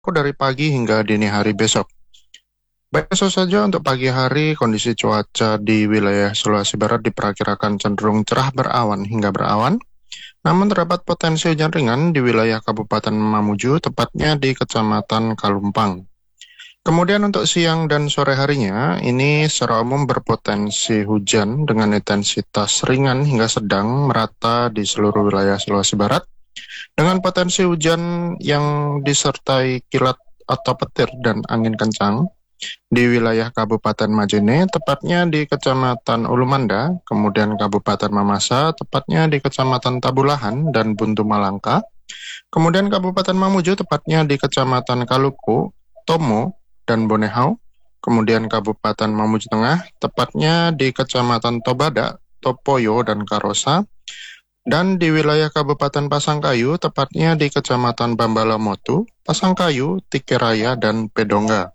dari pagi hingga dini hari besok. Baik, langsung saja untuk pagi hari, kondisi cuaca di wilayah Sulawesi Barat diperkirakan cenderung cerah berawan hingga berawan. Namun terdapat potensi hujan ringan di wilayah Kabupaten Mamuju, tepatnya di Kecamatan Kalumpang. Kemudian untuk siang dan sore harinya, ini secara umum berpotensi hujan dengan intensitas ringan hingga sedang merata di seluruh wilayah Sulawesi Barat, dengan potensi hujan yang disertai kilat atau petir dan angin kencang di wilayah Kabupaten Majene, tepatnya di Kecamatan Ulumanda, kemudian Kabupaten Mamasa, tepatnya di Kecamatan Tabulahan dan Buntu Malangka, kemudian Kabupaten Mamuju, tepatnya di Kecamatan Kaluku, Tomo, dan Bonehau, kemudian Kabupaten Mamuju Tengah, tepatnya di Kecamatan Tobada, Topoyo, dan Karosa, dan di wilayah Kabupaten Pasangkayu, tepatnya di Kecamatan Bambalamotu, Pasangkayu, Tikeraya, dan Pedongga.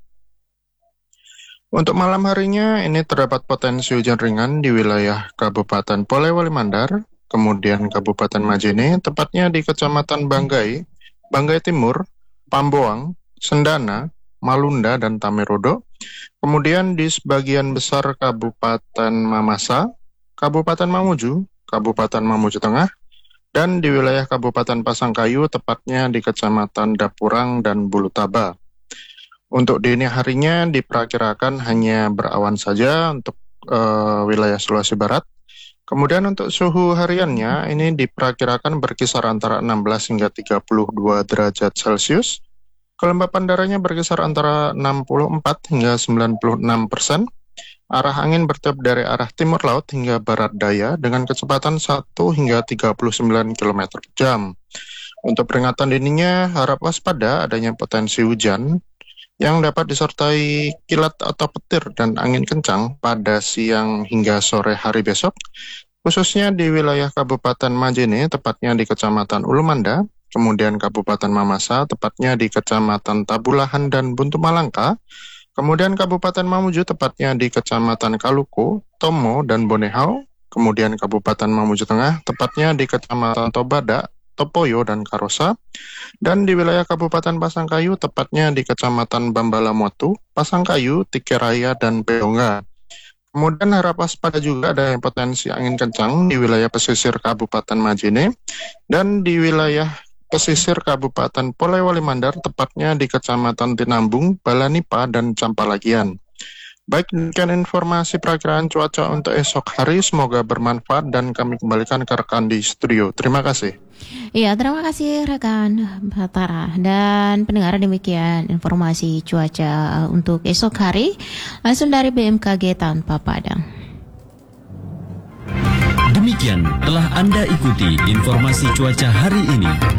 Untuk malam harinya, ini terdapat potensi hujan ringan di wilayah Kabupaten Polewali Mandar, kemudian Kabupaten Majene, tepatnya di Kecamatan Banggai, Banggai Timur, Pamboang, Sendana, Malunda, dan Tamerodo. Kemudian di sebagian besar Kabupaten Mamasa, Kabupaten Mamuju, Kabupaten Mamuju Tengah, dan di wilayah Kabupaten Pasangkayu, tepatnya di Kecamatan Dapurang dan Bulutaba. Untuk dini harinya diperkirakan hanya berawan saja untuk wilayah Sulawesi Barat. Kemudian untuk suhu hariannya ini diperkirakan berkisar antara 16 hingga 32 derajat Celcius. Kelembapan darahnya berkisar antara 64 hingga 96%. Arah angin bertiup dari arah timur laut hingga barat daya dengan kecepatan 1 hingga 39 km per jam. Untuk peringatan dininya, harap waspada adanya potensi hujan yang dapat disertai kilat atau petir dan angin kencang pada siang hingga sore hari besok, khususnya di wilayah Kabupaten Majene, tepatnya di Kecamatan Ulumanda, kemudian Kabupaten Mamasa, tepatnya di Kecamatan Tabulahan dan Buntu Malangka, kemudian Kabupaten Mamuju, tepatnya di Kecamatan Kaluku, Tomo, dan Bonehau, kemudian Kabupaten Mamuju Tengah, tepatnya di Kecamatan Tobada, Topoyo, dan Karosa, dan di wilayah Kabupaten Pasangkayu, tepatnya di Kecamatan Bambalamotu, Pasangkayu, Tikeraya, dan Pedongga. Kemudian harap waspada juga ada potensi angin kencang di wilayah pesisir Kabupaten Majene dan di wilayah pesisir Kabupaten Polewali Mandar, tepatnya di Kecamatan Tinambung, Balanipa, dan Campalagian. Baik, demikian informasi perakiraan cuaca untuk esok hari. Semoga bermanfaat dan kami kembalikan ke rekan di studio. Terima kasih. Iya, terima kasih rekan Batara. Dan pendengar, demikian informasi cuaca untuk esok hari langsung dari BMKG Tanpa Padang. Demikian telah Anda ikuti informasi cuaca hari ini.